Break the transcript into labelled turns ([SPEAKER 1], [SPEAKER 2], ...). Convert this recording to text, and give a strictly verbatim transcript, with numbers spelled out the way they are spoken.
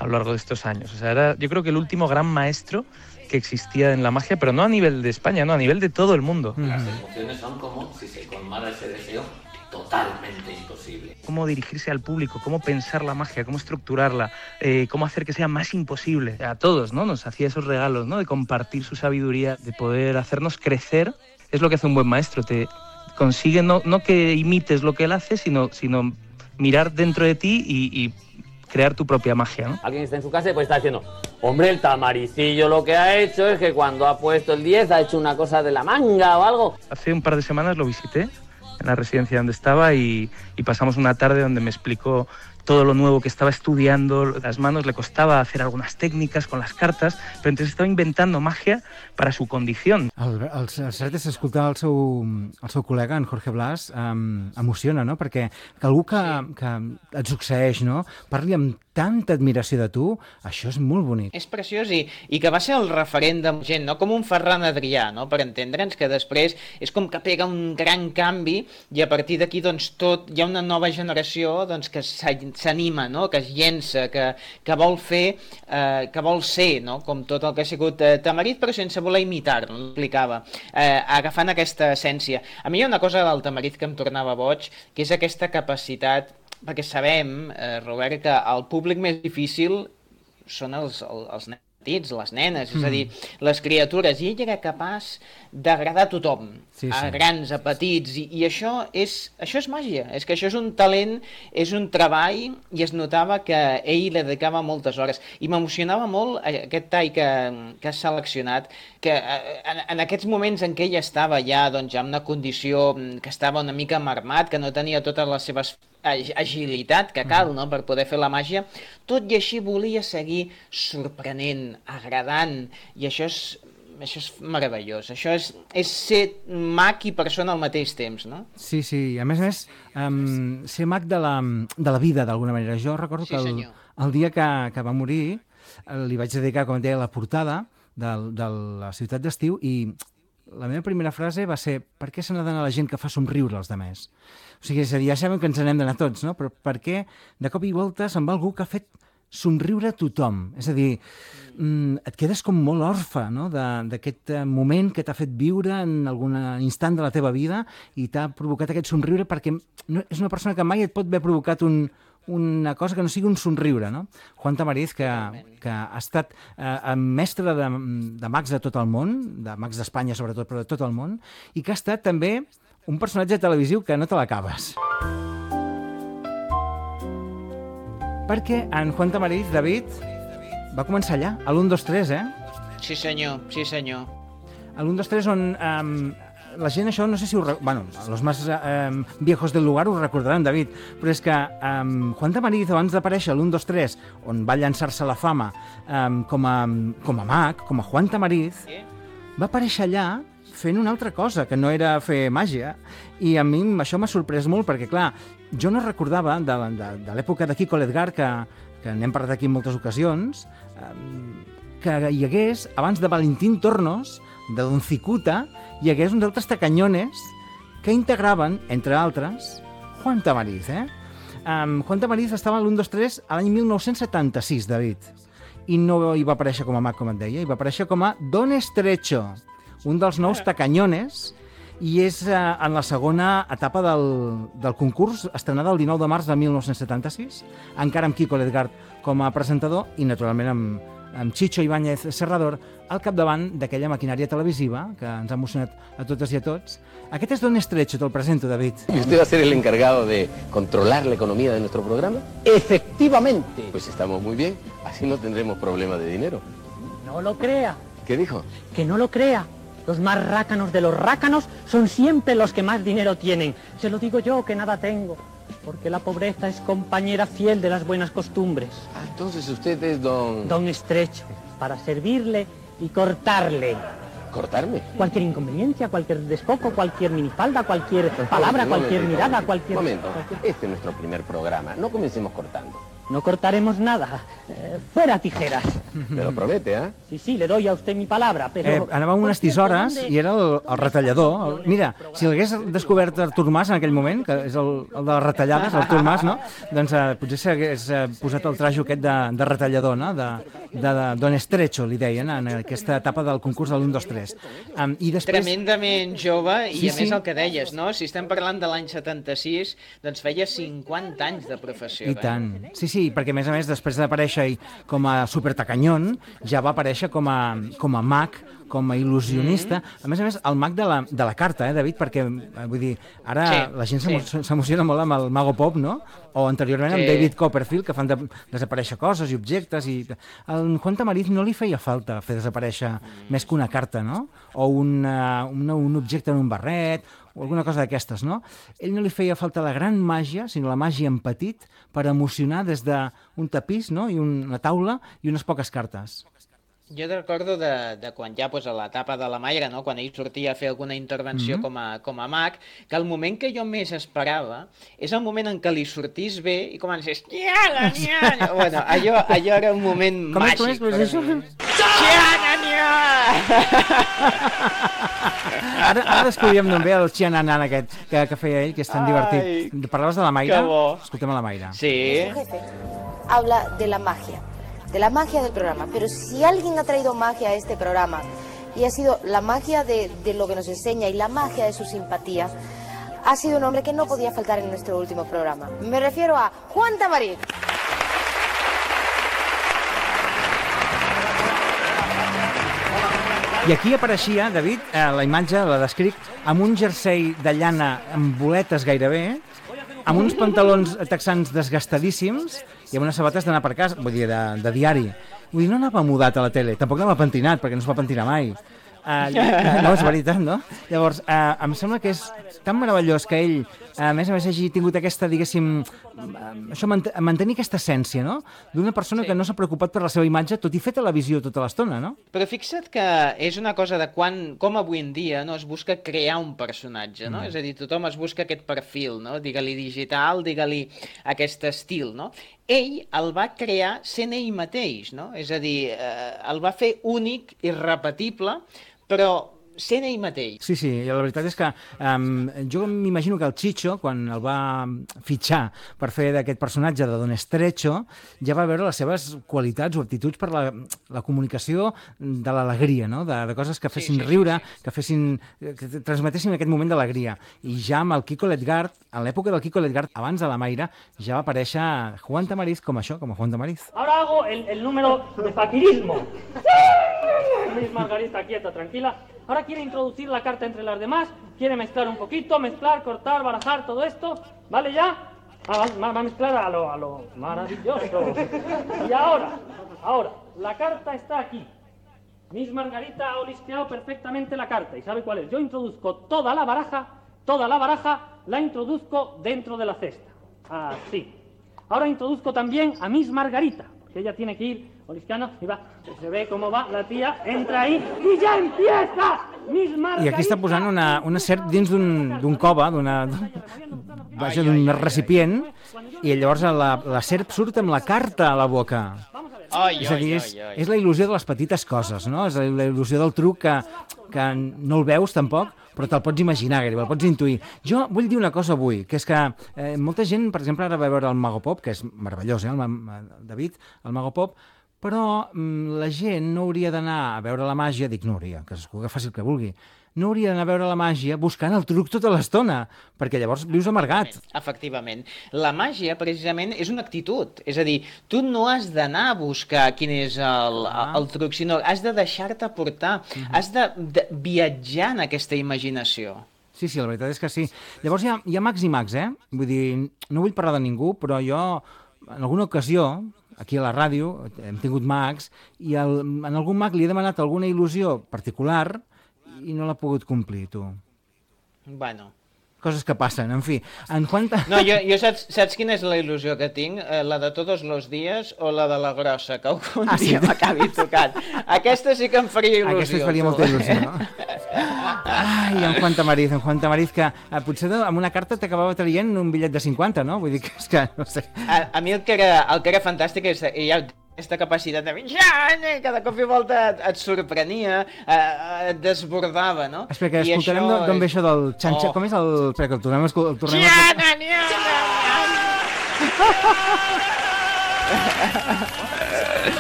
[SPEAKER 1] a lo largo de estos años. O sea, era yo creo que el último gran maestro que existía en la magia, pero no a nivel de España, no, a nivel de todo el mundo.
[SPEAKER 2] Las emociones son como si se colmara ese deseo totalmente imposible.
[SPEAKER 1] Cómo dirigirse al público, cómo pensar la magia, cómo estructurarla, eh, cómo hacer que sea más imposible. A todos, ¿no? Nos hacía esos regalos, ¿no? De compartir su sabiduría, de poder hacernos crecer. Es lo que hace un buen maestro, te consigue no, no que imites lo que él hace, sino, sino mirar dentro de ti y, y crear tu propia magia, ¿no?
[SPEAKER 3] Alguien está en su casa y pues está diciendo, hombre, el tamaricillo lo que ha hecho es que cuando ha puesto el diez ha hecho una cosa de la manga o algo.
[SPEAKER 1] Hace un par de semanas lo visité en la residencia donde estaba y, y pasamos una tarde donde me explicó todo lo nuevo que estaba estudiando. Las manos le costaba hacer algunas técnicas con las cartas, però entonces estava inventant magia para su condición.
[SPEAKER 4] El, el, el cert és escoltar el seu, el seu col·lega, en Jorge Blas, um, emociona, no? Perquè que algú que, que et succeeix, no? Parli amb tanta admiració de tu, això és molt bonic.
[SPEAKER 5] És preciós i, i que va ser el referent de gent, no? Com un Ferran Adrià, no? Per entendre'ns que després és com que pega un gran canvi i a partir d'aquí doncs tot, hi ha una nova generació doncs, que s'anima, no? Que es llença, que, que vol fer, eh, que vol ser, no? Com tot el que ha sigut eh, Tamarit, però sense voler imitar-lo, explicava, eh, agafant aquesta essència. A mi hi ha una cosa del Tamarit que em tornava boig, que és aquesta capacitat, perquè sabem, eh, Robert, que el públic més difícil són els, els netits, les nenes, mm. és a dir, les criatures, i ell era capaç d'agradar a tothom, sí, sí. A grans, a petits, i, i això, és, això és màgia, és que això és un talent, és un treball, i es notava que ell li dedicava moltes hores, i m'emocionava molt aquest tall que, que has seleccionat, que en, en aquests moments en què ell estava ja, doncs, ja en una condició que estava una mica marmat, que no tenia totes les seves agilitat que cal, no?, per poder fer la màgia, tot i així volia seguir sorprenent, agradant, i això és, això és meravellós, això és, és ser mag i persona al mateix temps, no?
[SPEAKER 4] Sí, sí, a més a més, um, ser mag de la, de la vida, d'alguna manera. Jo recordo sí, que el, el dia que, que va morir li vaig dedicar, com et deia, la portada de, de la ciutat d'estiu i la meva primera frase va ser per què se n'ha d'anar la gent que fa somriure els demés? O sigui, és a dir, ja sabem que ens n'hem d'anar tots, no? Però per què de cop i volta se'n va algú que ha fet somriure a tothom? És a dir, et quedes com molt orfe, no?, d'aquest moment que t'ha fet viure en algun instant de la teva vida i t'ha provocat aquest somriure perquè no, és una persona que mai et pot haver provocat un, una cosa que no sigui un somriure, no? Juan Tamariz, que, que ha estat eh, mestre de, de mags de tot el món, de mags d'Espanya sobretot, però de tot el món, i que ha estat també un personatge televisiu que no te l'acabes. Perquè en Juan Tamariz, David, va començar allà, a l'u, dos, tres, eh?
[SPEAKER 5] Sí senyor, sí senyor.
[SPEAKER 4] A l'u, dos, tres, on... Eh, la gent això, no sé si ho... Bueno, els més eh, viejos del lugar ho recordaran, David, però és que eh, Juan Tamariz, abans d'aparèixer a l'u, dos, tres, on va llançar-se la fama eh, com, a, com a mag, com a Juan Tamariz, va aparèixer allà fent una altra cosa, que no era fer màgia, i a mi això m'ha sorprès molt, perquè, clar, jo no recordava de, de, de l'època de Kiko Ledgar, que, que n'hem parlat aquí en moltes ocasions, eh, que hi hagués, abans de Valentín Tornos, de Don Cicuta, hi hagués uns altres tacanyones que integraven, entre altres, Juan Tamariz, eh? Um, Juan Tamariz estava a l'u, dos, tres a l'any mil nou-cents setanta-sis, David, i no hi va aparèixer com a mag, com et deia, hi va aparèixer com a Don Estrecho, un dels nous tacanyones, i és eh, en la segona etapa del, del concurs, estrenada el dinou de març de mil nou-cents setanta-sis, encara amb Kiko Ledgar com a presentador i, naturalment, amb, amb Chicho Ibáñez Serrador al capdavant d'aquella maquinària televisiva que ens ha emocionat a totes i a tots. Aquest és Don Estrecho, te'l presento, David.
[SPEAKER 6] ¿Y usted va a ser el encargado de controlar la economía de nuestro programa?
[SPEAKER 7] Efectivamente.
[SPEAKER 6] Pues estamos muy bien, así no tendremos problemas de dinero.
[SPEAKER 7] No lo crea.
[SPEAKER 6] ¿Qué dijo?
[SPEAKER 7] Que no lo crea. Los más rácanos de los rácanos son siempre los que más dinero tienen. Se lo digo yo, que nada tengo, porque la pobreza es compañera fiel de las buenas costumbres.
[SPEAKER 6] Ah, entonces usted es don...
[SPEAKER 7] Don Estrecho, para servirle y cortarle.
[SPEAKER 6] ¿Cortarme?
[SPEAKER 7] Cualquier inconveniencia, cualquier descoco, cualquier minifalda, cualquier palabra, cualquier mirada, cualquier...
[SPEAKER 6] Un momento, este es nuestro primer programa, no comencemos cortando.
[SPEAKER 7] No cortaremos nada. Eh, fuera tijeras.
[SPEAKER 6] Me lo promete, ¿eh?
[SPEAKER 7] Sí, sí, le doy a usted mi palabra, pero...
[SPEAKER 4] Eh, anava amb unes tisores i era el, el retallador. El, mira, si l'hagués descobert Artur Mas en aquell moment, que és el, el de les retallades, Artur Mas, no? Doncs eh, potser s'hagués eh, posat el trajo aquest de, de retallador, no? De, de, de Don Estrecho, li deien, en aquesta etapa del concurs de l'u, dos, tres. Um, i després...
[SPEAKER 5] Tremendament jove, i
[SPEAKER 4] Sí,
[SPEAKER 5] a més
[SPEAKER 4] sí.
[SPEAKER 5] el que deies, no? Si estem parlant de l'any setanta-sis, doncs feia cinquanta anys de professió.
[SPEAKER 4] I tant. Sí, sí, perquè a més a més, després d'aparèixer com a supertacanyón, ja va aparèixer com a, com a mag, com a il·lusionista. A més a més, el mag de la, de la carta, eh, David? Perquè, eh, vull dir, ara
[SPEAKER 5] Sí,
[SPEAKER 4] la gent
[SPEAKER 5] sí.
[SPEAKER 4] s'emo- s'emociona molt amb el Mago Pop, no? O anteriorment amb
[SPEAKER 5] Sí.
[SPEAKER 4] David Copperfield, que fan de, desaparèixer coses i objectes. I... Al Juan Tamariz no li feia falta fer desaparèixer més que una carta, no? O un, uh, un, un objecte en un barret, o alguna cosa d'aquestes, no? Ell no li feia falta la gran màgia, sinó la màgia en petit, per emocionar des d'un tapís, no? I un, una taula i unes poques cartes.
[SPEAKER 5] Jo recordo de, de quan ja pues, a l'etapa de la Mayra, no? Quan ell sortia a fer alguna intervenció
[SPEAKER 4] Mhm.
[SPEAKER 5] com, a, com a mag, que el moment que jo més esperava és el moment en què li sortís bé i comencés... Niala, niala. Bueno, allò, allò era un moment
[SPEAKER 4] Com és,
[SPEAKER 5] màgic.
[SPEAKER 4] com és? Com és
[SPEAKER 5] per
[SPEAKER 4] això?
[SPEAKER 5] mi. Niala, niala.
[SPEAKER 4] Ara, ara descobríem d'on ve el xiananan aquest que, que feia ell, que és tan
[SPEAKER 5] Ai,
[SPEAKER 4] divertit. Parlaves de la Mayra?
[SPEAKER 5] que bo.
[SPEAKER 4] Escoltem a la Mayra.
[SPEAKER 5] Sí.
[SPEAKER 8] Jefe habla de la magia, de la magia del programa. Pero si alguien ha traído magia a este programa y ha sido la magia de, de lo que nos enseña y la magia de su simpatía, ha sido un hombre que no podía faltar en nuestro último programa. Me refiero a Juan Tamariz.
[SPEAKER 4] I aquí apareixia, David, eh, la imatge, la descric, amb un jersei de llana amb boletes gairebé, amb uns pantalons texans desgastadíssims i amb unes sabates d'anar per casa, vull dir, de, de diari. Vull dir, no anava mudat a la tele, tampoc anava pentinat, perquè no es va pentinar mai. Uh, no, és veritat, no? Llavors, uh, em sembla que és tan meravellós que ell, uh, a més a més, hagi tingut aquesta, diguéssim, uh, això, mant mantenir aquesta essència, no? D'una persona
[SPEAKER 5] Sí.
[SPEAKER 4] que no s'ha preocupat per la seva imatge, tot i fer televisió tota l'estona, no?
[SPEAKER 5] Però fixa't que és una cosa de quan, com avui en dia, no, es busca crear un personatge, no? Mm. És a dir, tothom es busca aquest perfil, no? Digue-li digital, digue-li aquest estil, no? Ell el va crear sent ell mateix, no? És a dir, eh, el va fer únic, irrepetible, però sent ell mateix.
[SPEAKER 4] Sí, sí, i la veritat és que um, jo m'imagino que el Chicho, quan el va fitxar per fer d'aquest personatge de Don Estrecho, ja va veure les seves qualitats o aptituds per la, la comunicació de l'alegria, no? de, de coses que fessin
[SPEAKER 5] sí, sí,
[SPEAKER 4] riure,
[SPEAKER 5] sí.
[SPEAKER 4] que fessin, que transmetessin aquest moment d'alegria. I ja amb el Kiko Letgard, en l'època del Kiko Letgard, abans de la Mayra, ja va aparèixer Juan Tamariz com això, com a Juan Tamariz.
[SPEAKER 7] Ahora hago el, el número de faquirismo. Miss Margarita, quieta, tranquila. Ahora quiere introducir la carta entre las demás, quiere mezclar un poquito, mezclar, cortar, barajar, todo esto. ¿Vale ya? Ah, va, va a mezclar a lo, a lo maravilloso. Y ahora, ahora, la carta está aquí. Miss Margarita ha olisqueado perfectamente la carta. ¿Y sabe cuál es? Yo introduzco toda la baraja, toda la baraja, la introduzco dentro de la cesta. Así. Ahora introduzco también a Miss Margarita, porque ella tiene que ir olisqueando y va. Se ve cómo va la tía, entra ahí y ya empieza Miss Margarita.
[SPEAKER 4] I aquí està posant una, una serp dins d'un cova, d'una vaja, d'un recipient, i llavors la, la serp surt amb la carta a la boca.
[SPEAKER 5] Ai,
[SPEAKER 4] És a dir,
[SPEAKER 5] ai,
[SPEAKER 4] és,
[SPEAKER 5] ai, ai.
[SPEAKER 4] és la il·lusió de les petites coses, no? És la il·lusió del truc que, que no el veus tampoc, però te'l pots imaginar gairebé, el pots intuir. Jo vull dir una cosa avui, que és que eh, molta gent, per exemple, ara va veure el Mago Pop, que és meravellós, eh, el, el David, el Mago Pop, però mm, la gent no hauria d'anar a veure la màgia, dic no hauria, que cadascú que faci el que vulgui, no hauria d'anar a veure la màgia buscant el truc tota l'estona, perquè llavors vius amargat.
[SPEAKER 5] Efectivament. La màgia, precisament, és una actitud. És a dir, tu no has d'anar a buscar quin és el,
[SPEAKER 4] Ah.
[SPEAKER 5] el truc, sinó has de deixar-te portar.
[SPEAKER 4] Mhm.
[SPEAKER 5] Has de, de viatjar en aquesta imaginació.
[SPEAKER 4] Sí, sí, la veritat és que sí. Llavors hi ha, hi ha mags i mags, eh? Vull dir, no vull parlar de ningú, però jo, en alguna ocasió, aquí a la ràdio, hem tingut mags, i el, en algun mag li he demanat alguna il·lusió particular i no l'ha pogut complir, tu.
[SPEAKER 5] Bueno.
[SPEAKER 4] Coses que passen, en fi. En Juan...
[SPEAKER 5] No, jo, jo saps, saps quina és la il·lusió que tinc? Eh, la de tots els dies o la de la grossa, que algun
[SPEAKER 4] Ah, sí?
[SPEAKER 5] dia m'acabi tocant. Aquesta sí que em faria il·lusió.
[SPEAKER 4] Aquesta es faria
[SPEAKER 5] tu.
[SPEAKER 4] molta il·lusió, no? Ai, en Juan Tamariz, en Juan Tamariz, que eh, potser de, amb una carta t'acabava traient un bitllet de cinquanta, no? Vull dir que és que, no sé...
[SPEAKER 5] A, a mi el que, era, el que era fantàstic és... Ja, Aquesta capacitat de... Cada cop i volta et, et sorprenia, eh, et desbordava, no?
[SPEAKER 4] Espera, que
[SPEAKER 5] I
[SPEAKER 4] escoltarem
[SPEAKER 5] això
[SPEAKER 4] d'on ve
[SPEAKER 5] és-
[SPEAKER 4] això del xanxa...
[SPEAKER 5] Oh.
[SPEAKER 4] Com és el... Espera, que el tornem a escoltar... El tornem a...
[SPEAKER 5] Xiana, niana.